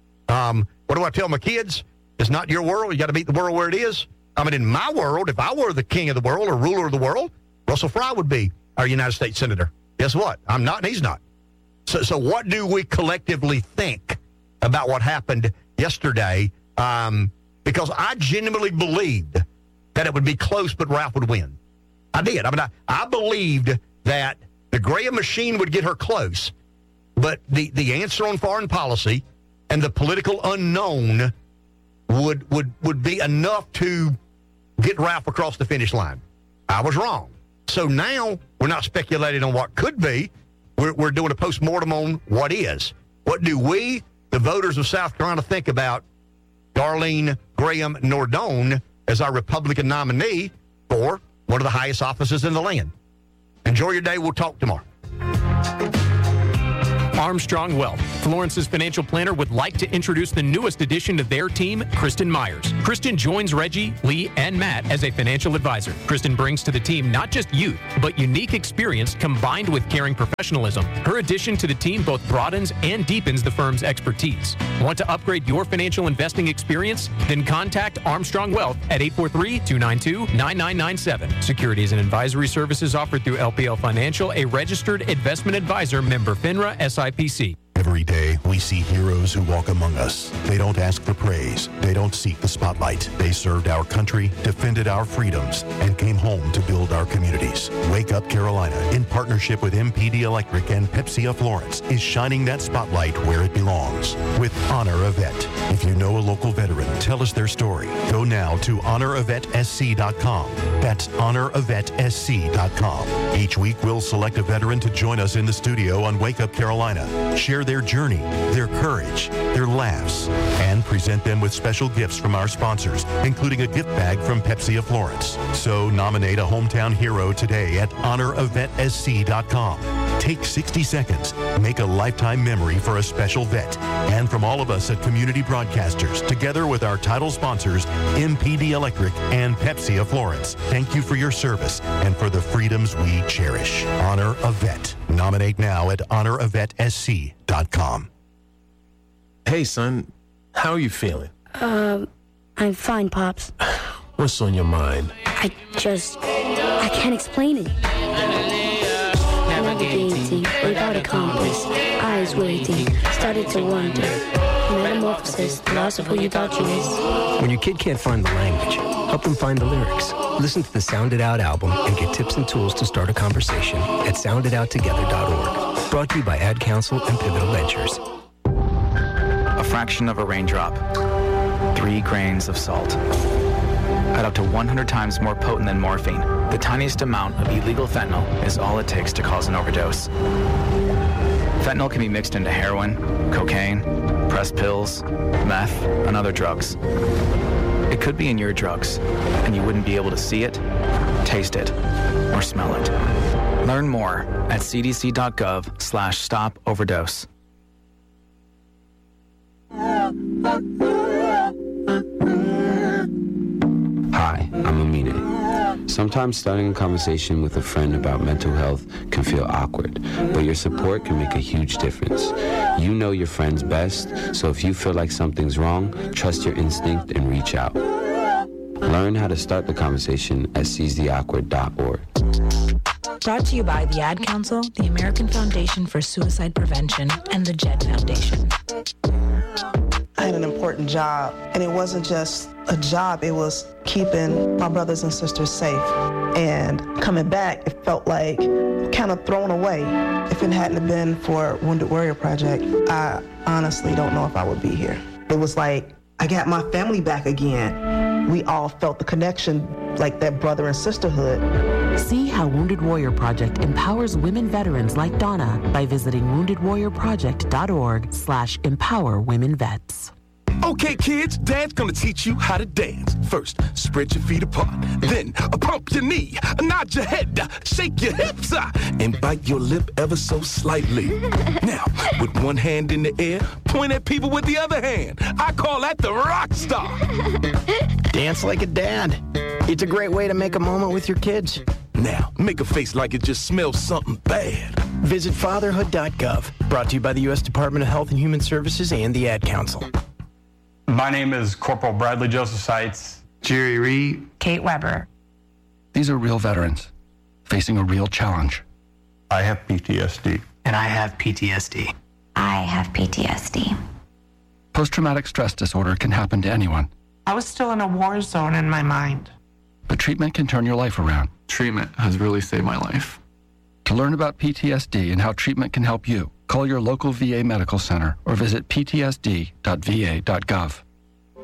Um, what do I tell my kids? It's not your world. You got to meet the world where it is. I mean, in my world, if I were the king of the world or ruler of the world, Russell Fry would be our United States Senator. Guess what? I'm not, and he's not. So, so what do we collectively think about what happened yesterday? Um, because I genuinely believed that it would be close, but Ralph would win. I did. I mean, I, I believed that the Graham machine would get her close, but the, the answer on foreign policy and the political unknown would, would, would be enough to get Ralph across the finish line. I was wrong. So now we're not speculating on what could be. we're, we're doing a postmortem on what is. What do we, the voters of South Carolina, think about Darlene Graham Nordone as our Republican nominee for one of the highest offices in the land? Enjoy your day. We'll talk tomorrow. Armstrong Wealth, Florence's financial planner, would like to introduce the newest addition to their team, Kristen Myers. Kristen joins Reggie, Lee, and Matt as a financial advisor. Kristen brings to the team not just youth, but unique experience combined with caring professionalism. Her addition to the team both broadens and deepens the firm's expertise. Want to upgrade your financial investing experience? Then contact Armstrong Wealth at eight four three, two nine two, nine nine nine seven. Securities and advisory services offered through L P L Financial, a registered investment advisor, member FINRA S I P C. Every day, we see heroes who walk among us. They don't ask for praise. They don't seek the spotlight. They served our country, defended our freedoms, and came home to build our communities. Wake Up Carolina, in partnership with M P D Electric and Pepsi of Florence, is shining that spotlight where it belongs with Honor a Vet. If you know a local veteran, tell us their story. Go now to honor a vet s c dot com. That's honor a vet s c dot com. Each week, we'll select a veteran to join us in the studio on Wake Up Carolina. Share their journey, their courage, their laughs, and present them with special gifts from our sponsors, including a gift bag from Pepsi of Florence. So nominate a hometown hero today at honor a vet s c dot com. Take sixty seconds, make a lifetime memory for a special vet. And from all of us at Community Broadcasters, together with our title sponsors, M P D Electric and Pepsi of Florence, thank you for your service and for the freedoms we cherish. Honor a Vet. Nominate now at honor a vet s c dot com. Hey, son, how are you feeling? Um, I'm fine, Pops. What's on your mind? I just, I can't explain it. Navigating without a compass, eyes waiting, started to wonder. Metamorphosis, the loss of who you thought you was. When your kid can't find the language, help them find the lyrics. Listen to the Sound It Out album and get tips and tools to start a conversation at sound it out together dot org. Brought to you by Ad Council and Pivotal Ventures. A fraction of a raindrop. Three grains of salt. At up to one hundred times more potent than morphine, the tiniest amount of illegal fentanyl is all it takes to cause an overdose. Fentanyl can be mixed into heroin, cocaine, pressed pills, meth, and other drugs. It could be in your drugs, and you wouldn't be able to see it, taste it, or smell it. Learn more at c d c dot gov slash stop overdose. Hi, I'm Amine. Sometimes starting a conversation with a friend about mental health can feel awkward, but your support can make a huge difference. You know your friends best, so if you feel like something's wrong, trust your instinct and reach out. Learn how to start the conversation at seize the awkward dot org. Brought to you by the Ad Council, the American Foundation for Suicide Prevention, and the JED Foundation. I had an important job, and it wasn't just a job, it was keeping my brothers and sisters safe. And coming back, it felt like kind of thrown away. If it hadn't been for Wounded Warrior Project, I honestly don't know if I would be here. It was like, I got my family back again. We all felt the connection, like that brother and sisterhood. See how Wounded Warrior Project empowers women veterans like Donna by visiting wounded warrior project dot org slash empower women vets. Okay, kids, Dad's gonna teach you how to dance. First, spread your feet apart. Then, uh, pump your knee, uh, nod your head, uh, shake your hips, uh, and bite your lip ever so slightly. Now, with one hand in the air, point at people with the other hand. I call that the rock star. Dance like a dad. It's a great way to make a moment with your kids. Now, make a face like it just smells something bad. Visit fatherhood dot gov. Brought to you by the U S Department of Health and Human Services and the Ad Council. My name is Corporal Bradley Joseph Seitz. Jerry Reed. Kate Weber. These are real veterans facing a real challenge. I have P T S D. And I have P T S D. I have P T S D. Post-traumatic stress disorder can happen to anyone. I was still in a war zone in my mind. But treatment can turn your life around. Treatment has really saved my life. To learn about P T S D and how treatment can help you, call your local V A medical center or visit p t s d dot v a dot gov.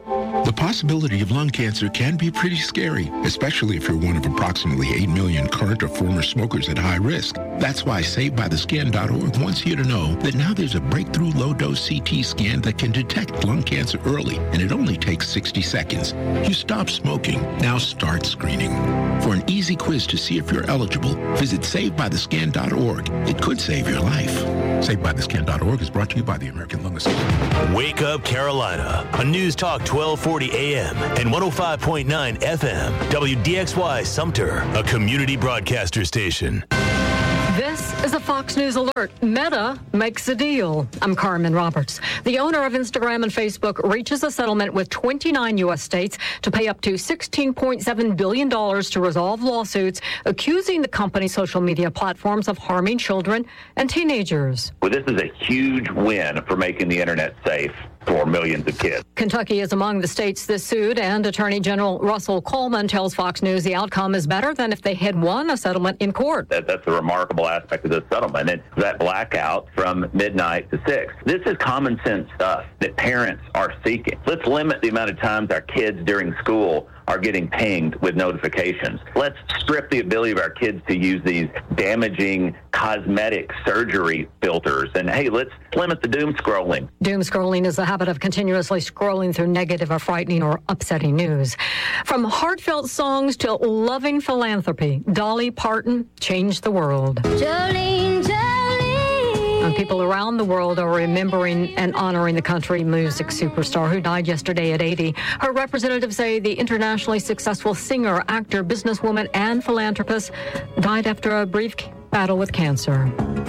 The possibility of lung cancer can be pretty scary, especially if you're one of approximately eight million current or former smokers at high risk. That's why Saved By The Skin dot org wants you to know that now there's a breakthrough low-dose C T scan that can detect lung cancer early, and it only takes sixty seconds. You stop smoking, now start screening. For an easy quiz to see if you're eligible, visit Saved By The Skin dot org. It could save your life. Saved By The Skin dot org is brought to you by the American Lung Association. Wake Up Carolina on News Talk twelve forty A M and one oh five point nine F M. W D X Y Sumter, a community broadcaster station. This is a Fox News alert. Meta makes a deal. I'm Carmen Roberts. The owner of Instagram and Facebook reaches a settlement with twenty-nine U S states to pay up to sixteen point seven billion dollars to resolve lawsuits accusing the company's social media platforms of harming children and teenagers. Well, this is a huge win for making the internet safe for millions of kids. Kentucky is among the states this sued, and Attorney General Russell Coleman tells Fox News the outcome is better than if they had won a settlement in court. That, that's a remarkable aspect of this settlement. And that blackout from midnight to six. This is common sense stuff that parents are seeking. Let's limit the amount of times our kids during school are getting pinged with notifications. Let's strip the ability of our kids to use these damaging cosmetic surgery filters. And hey, let's limit the doom scrolling. Doom scrolling is the habit of continuously scrolling through negative or frightening or upsetting news. From heartfelt songs to loving philanthropy, Dolly Parton changed the world. Jolene, Jolene. And people around the world are remembering and honoring the country music superstar who died yesterday at eighty. Her representatives say the internationally successful singer, actor, businesswoman, and philanthropist died after a brief battle with cancer.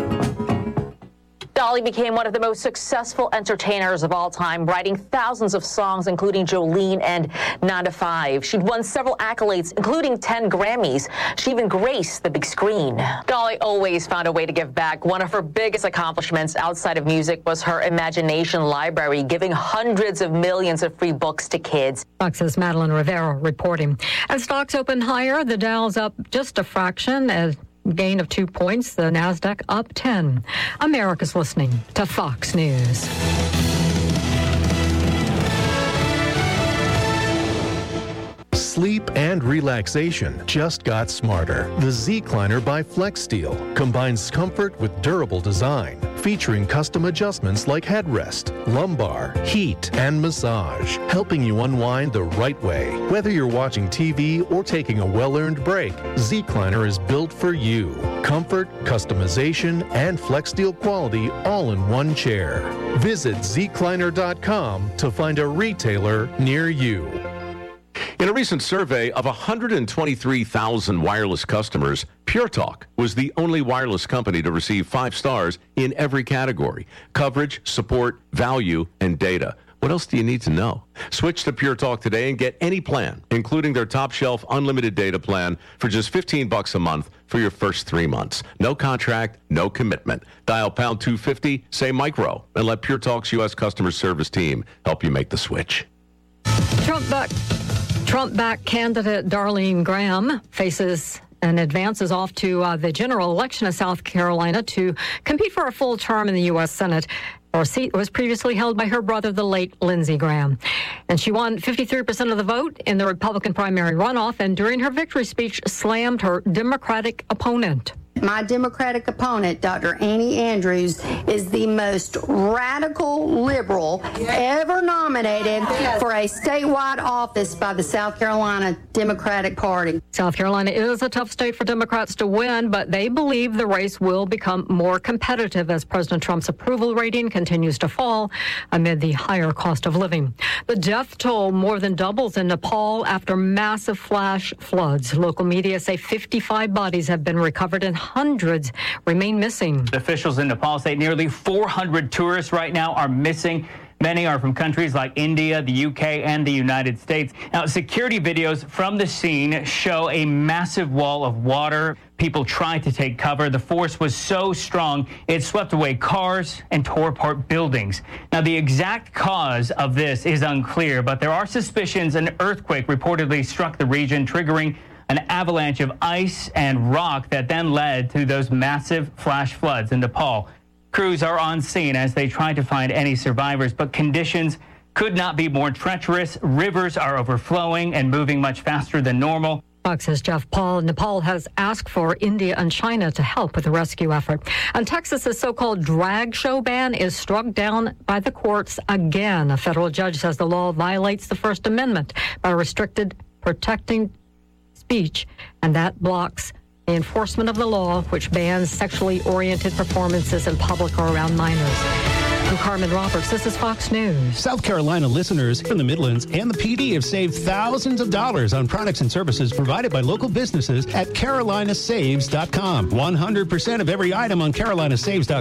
Dolly became one of the most successful entertainers of all time, writing thousands of songs, including Jolene and nine to five. She'd won several accolades, including ten Grammys. She even graced the big screen. Dolly always found a way to give back. One of her biggest accomplishments outside of music was her Imagination Library, giving hundreds of millions of free books to kids. Fox's Madeline Rivera reporting. As stocks open higher, the Dow's up just a fraction as gain of two points, the NASDAQ up ten. America's listening to Fox News. Sleep and relaxation just got smarter. The Zecliner by FlexSteel combines comfort with durable design, featuring custom adjustments like headrest, lumbar, heat, and massage, helping you unwind the right way. Whether you're watching T V or taking a well-earned break, Zecliner is built for you. Comfort, customization, and FlexSteel quality all in one chair. Visit Zecliner dot com to find a retailer near you. In a recent survey of one hundred twenty-three thousand wireless customers, Pure Talk was the only wireless company to receive five stars in every category: coverage, support, value, and data. What else do you need to know? Switch to Pure Talk today and get any plan, including their top shelf unlimited data plan for just fifteen bucks a month for your first three months. No contract, no commitment. Dial pound two fifty, say micro, and let Pure Talk's U S customer service team help you make the switch. Trump back. Trump-backed candidate Darlene Graham faces and advances off to uh, the general election of South Carolina to compete for a full term in the U S Senate. Her seat was previously held by her brother, the late Lindsey Graham. And she won fifty-three percent of the vote in the Republican primary runoff, and during her victory speech slammed her Democratic opponent. My Democratic opponent, Doctor Annie Andrews, is the most radical liberal ever nominated for a statewide office by the South Carolina Democratic Party. South Carolina is a tough state for Democrats to win, but they believe the race will become more competitive as President Trump's approval rating continues to fall amid the higher cost of living. The death toll more than doubles in Nepal after massive flash floods. Local media say fifty-five bodies have been recovered and hundreds remain missing. Officials in Nepal say nearly four hundred tourists right now are missing. Many are from countries like India, the U K, and the United States. Now, security videos from the scene show a massive wall of water. People tried to take cover. The force was so strong, it swept away cars and tore apart buildings. Now, the exact cause of this is unclear, but there are suspicions an earthquake reportedly struck the region, triggering an avalanche of ice and rock that then led to those massive flash floods in Nepal. Crews are on scene as they try to find any survivors, but conditions could not be more treacherous. Rivers are overflowing and moving much faster than normal. Fox's Jeff Paul. Nepal has asked for India and China to help with the rescue effort. And Texas's so-called drag show ban is struck down by the courts again. A federal judge says the law violates the First Amendment by restricted protecting speech, and that blocks the enforcement of the law, which bans sexually oriented performances in public or around minors. I'm Carmen Roberts. This is Fox News. South Carolina listeners from the Midlands and the P D have saved thousands of dollars on products and services provided by local businesses at carolina saves dot com. one hundred percent of every item on carolina saves dot